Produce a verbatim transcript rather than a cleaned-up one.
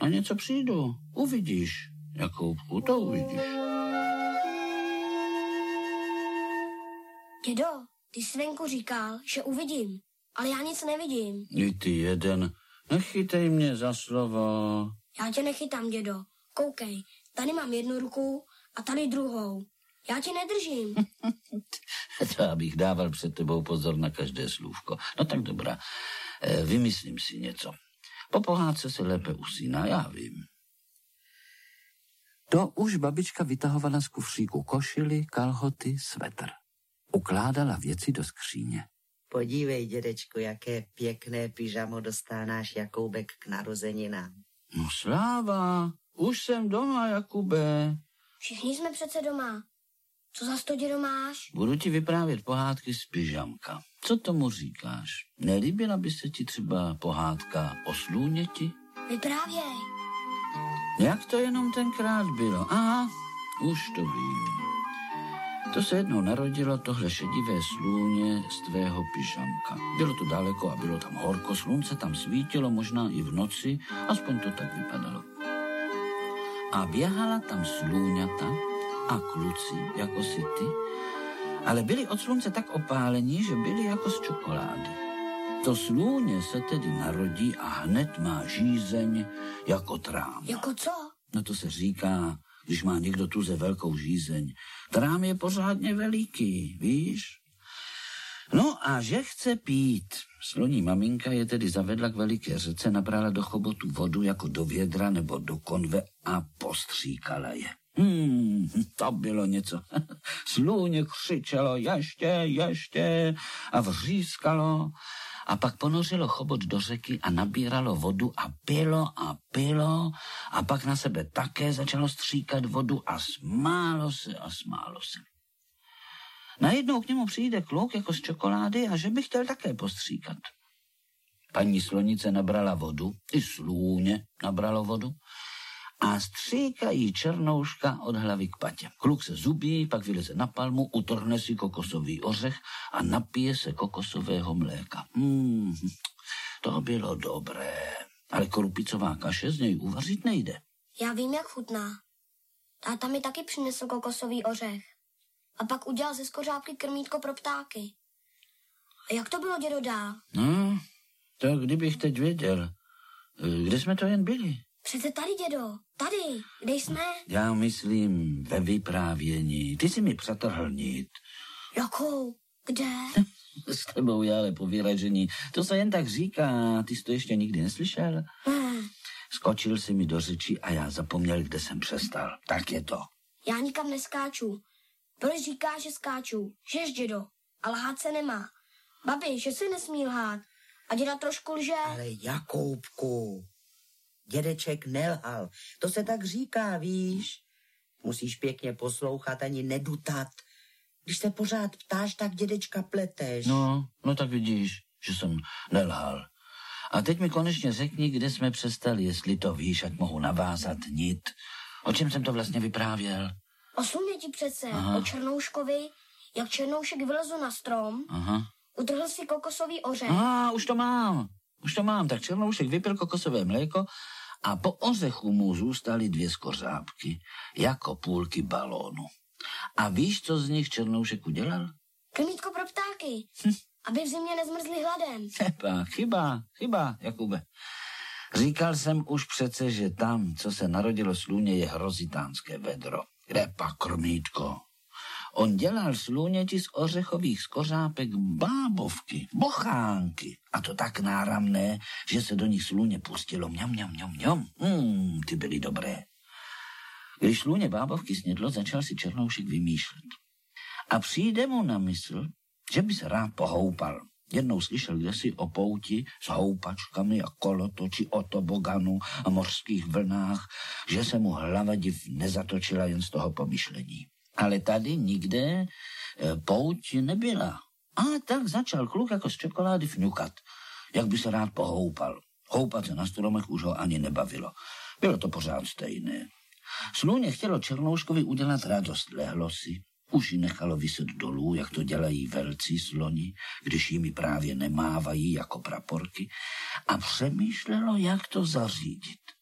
A něco přijdu. Uvidíš, Jakoubku, to uvidíš. Dědo, ty jsi venku říkal, že uvidím, ale já nic nevidím. I ty jeden. Nechytej mě za slovo. Já tě nechytám, dědo. Koukej, tady mám jednu ruku a tady druhou. Já tě nedržím. To abych dával před tebou pozor na každé slůvko. No tak dobrá, e, vymyslím si něco. Po pohádce se lépe usíná, já vím. To už babička vytahovala z kufříku košily, kalhoty, svetr. Ukládala věci do skříně. Podívej, dědečku, jaké pěkné pyžamo dostal náš Jakoubek k narozeninám. No sláva, už jsem doma, Jakube. Všichni jsme přece doma. Co za sto, dědo, máš? Budu ti vyprávět pohádky z pyžamka. Co tomu říkáš? Nelíbila by se ti třeba pohádka o slůněti? Vyprávěj. Jak to jenom tenkrát bylo? Aha, už to vím. To se jednou narodilo tohle šedivé slůně z tvého pyžamka. Bylo to daleko a bylo tam horko, slunce tam svítilo, možná i v noci, aspoň to tak vypadalo. A běhala tam slůňata a kluci, jako si ty, ale byli od slunce tak opálení, že byli jako z čokolády. To slůně se tedy narodí a hned má žízeň jako trám. Jako co? No to se říká, když má někdo tuze velkou žízeň. Trám je pořádně veliký, víš? No a že chce pít. Sloní maminka je tedy zavedla k veliké řece, nabrala do chobotu vodu jako do vědra nebo do konve a postříkala je. Hmm, to bylo něco. Slůně křičelo ještě, ještě a vřískalo a pak ponořilo chobot do řeky a nabíralo vodu a pilo a pilo a pak na sebe také začalo stříkat vodu a smálo se a smálo se. Najednou k němu přijde kluk jako z čokolády a že by chtěl také postříkat. Paní slonice nabrala vodu, i slůně nabralo vodu a stříkají černouška od hlavy k patě. Kluk se zubí, pak vyleze na palmu, utrhne si kokosový ořech a napije se kokosového mléka. Hmm, to bylo dobré, ale korupicová kaše z něj uvařit nejde. Já vím, jak chutná. Táta mi taky přinesl kokosový ořech. A pak udělal ze skořápky krmítko pro ptáky. A jak to bylo, dědo, dál? No, to kdybych teď věděl. Kde jsme to jen byli? Přece tady, dědo, tady, kde jsme? Já myslím ve vyprávění. Ty jsi mi přetrhl nit. Jakou? Kde? S tebou je ale povyražení. To se jen tak říká, ty jsi to ještě nikdy neslyšel? Hmm. Skočil si mi do řeči a já zapomněl, kde jsem přestal. Tak je to. Já nikam neskáču. Proč říká, že skáču? Žeš, dědo, a lhát se nemá. Babi, že se nesmí lhát. A děda trošku lže. Ale Jakoubku, dědeček nelhal. To se tak říká, víš? Musíš pěkně poslouchat, ani nedutat. Když se pořád ptáš, tak dědečka pleteš. No, no tak vidíš, že jsem nelhal. A teď mi konečně řekni, kde jsme přestali, jestli to víš, ať mohu navázat nit. O čem jsem to vlastně vyprávěl? O slůněti přece, Aha. o černouškovi, jak černoušek vylezl na strom, Aha. utrhl si kokosový ořech. Aha, už to mám, už to mám. Tak černoušek vypil kokosové mléko a po ořechu mu zůstaly dvě skořápky, jako půlky balónu. A víš, co z nich černoušek udělal? Krmítko pro ptáky, hm. aby v zimě nezmrzli hladem. Chyba, chyba, chyba, Jakube. Říkal jsem už přece, že tam, co se narodilo slůně, je hrozitánské vedro. Kde pak krmítko? On dělal slůněti z ořechových skořápek bábovky, bochánky. A to tak náramné, že se do nich slůně pustilo mňam, mňam, mňam, mňam. Mm, ty byly dobré. Když slůně bábovky snědlo, začal si černoušek vymýšlet. A přijde mu na mysl, že by se rád pohoupal. Jednou slyšel kdesi o pouti s houpačkami a kolotoči o toboganu a mořských vlnách, že se mu hlava div nezatočila jen z toho pomyšlení. Ale tady nikde e, pouť nebyla. A tak začal kluk jako z čokolády fňukat, jak by se rád pohoupal. Houpat se na stromech už ho ani nebavilo. Bylo to pořád stejné. Slůně chtělo černouškovi udělat radost, lehlo si. Už ji nechalo vyset dolů, jak to dělají velcí sloni, když jimi právě nemávají jako praporky, a přemýšlelo, jak to zařídit.